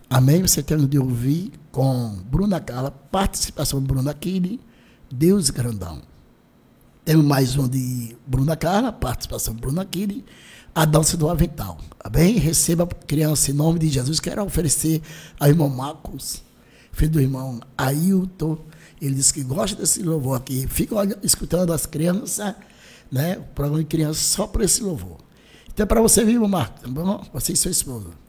Amém? Você terminou de ouvir com Bruna Carla, participação de Bruna Kine, Deus Grandão. Temos mais um de Bruna Carla, participação de Bruna Kine, a dança do avental. Amém? Receba, criança, em nome de Jesus. Quero oferecer ao irmão Marcos, filho do irmão Ailton. Ele disse que gosta desse louvor aqui. Fica escutando as crianças, né? O programa de crianças só por esse louvor. Então é para você, viu, Marcos? Tá bom? Você e sua esposa.